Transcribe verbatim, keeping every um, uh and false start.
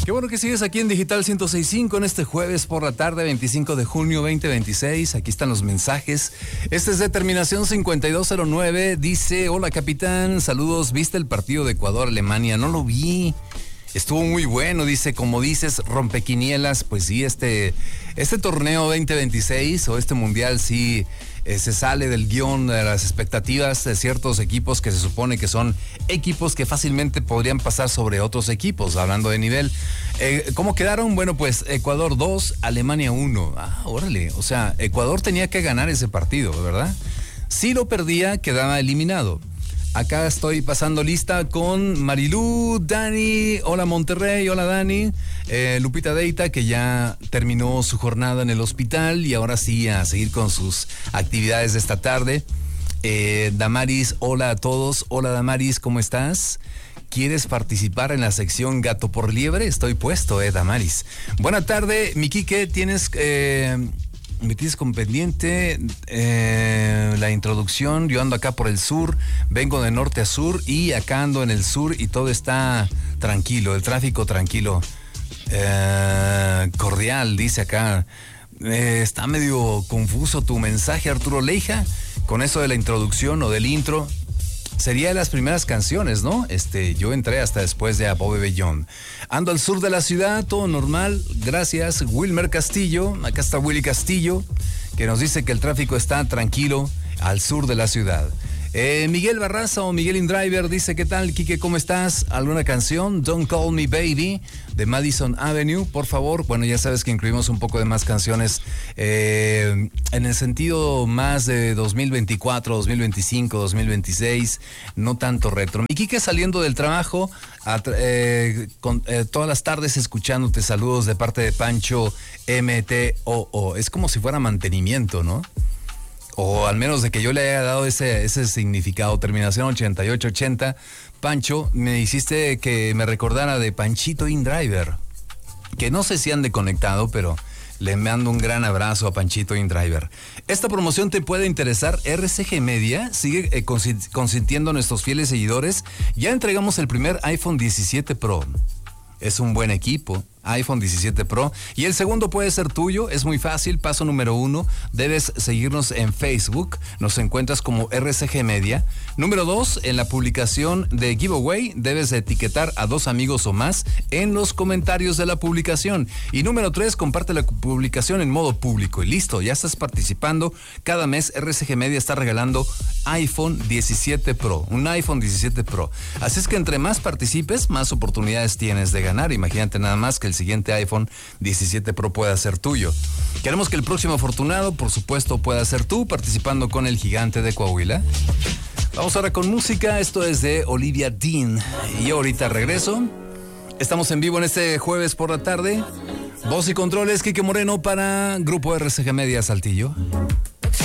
Qué bueno que sigues aquí en Digital ciento seis punto cinco en este jueves por la tarde, veinticinco de junio veinte veintiséis. Aquí están los mensajes. Este es de terminación cincuenta y dos cero nueve. Dice: hola capitán, saludos. ¿Viste el partido de Ecuador-Alemania? No lo vi. Estuvo muy bueno, dice, como dices, rompequinielas. Pues sí, este, este torneo veinte veintiséis o este mundial sí eh, se sale del guión de las expectativas de ciertos equipos que se supone que son equipos que fácilmente podrían pasar sobre otros equipos, hablando de nivel. Eh, ¿Cómo quedaron? Bueno, pues Ecuador dos, Alemania uno. Ah, órale, o sea, Ecuador tenía que ganar ese partido, ¿verdad? Si lo perdía, quedaba eliminado. Acá estoy pasando lista con Marilú, Dani, hola Monterrey, hola Dani, eh, Lupita Deita, que ya terminó su jornada en el hospital y ahora sí a seguir con sus actividades de esta tarde. Eh, Damaris, hola a todos, hola Damaris, ¿cómo estás? ¿Quieres participar en la sección Gato por Liebre? Estoy puesto, eh, Damaris. Buena tarde, mi Quique, tienes... Eh, Me tienes con pendiente eh, la introducción. Yo ando acá por el sur, vengo de norte a sur y acá ando en el sur y todo está tranquilo, el tráfico tranquilo, eh, cordial, dice acá. Eh, está medio confuso tu mensaje, Arturo Leija, con eso de la introducción o del intro. Sería de las primeras canciones, ¿no? Este, yo entré hasta después de Above Bellón. Ando al sur de la ciudad, todo normal, gracias. Wilmer Castillo, acá está Willy Castillo, que nos dice que el tráfico está tranquilo al sur de la ciudad. Eh, Miguel Barraza o Miguel Indriver dice: ¿qué tal, Quique? ¿Cómo estás? ¿Alguna canción? Don't Call Me Baby de Madison Avenue, por favor. Bueno, ya sabes que incluimos un poco de más canciones eh, en el sentido más de dos mil veinticuatro, dos mil veinticinco, dos mil veintiséis, no tanto retro. Mi Quique saliendo del trabajo, a, eh, con, eh, todas las tardes escuchándote. Saludos de parte de Pancho M T O O. Es como si fuera mantenimiento, ¿no? O al menos de que yo le haya dado ese, ese significado. Terminación ochenta y ocho ochenta. Pancho, me hiciste que me recordara de Panchito InDriver, que no sé si han de conectado, pero le mando un gran abrazo a Panchito InDriver. Esta promoción te puede interesar. R C G Media sigue eh, consintiendo a nuestros fieles seguidores. Ya entregamos el primer iPhone diecisiete Pro. Es un buen equipo, iPhone diecisiete Pro. Y el segundo puede ser tuyo, es muy fácil. Paso número uno, debes seguirnos en Facebook, nos encuentras como R C G Media. Número dos, en la publicación de Giveaway, debes etiquetar a dos amigos o más en los comentarios de la publicación. Y número tres, comparte la publicación en modo público. Y listo, ya estás participando. Cada mes R C G Media está regalando iPhone diecisiete Pro, un iPhone diecisiete Pro. Así es que entre más participes, más oportunidades tienes de ganar. Imagínate nada más que el siguiente iPhone diecisiete Pro pueda ser tuyo. Queremos que el próximo afortunado, por supuesto, pueda ser tú, participando con el gigante de Coahuila. Vamos ahora con música. Esto es de Olivia Dean. Y yo ahorita regreso. Estamos en vivo en este jueves por la tarde. Voz y controles, Quique Moreno para Grupo R C G Media Saltillo.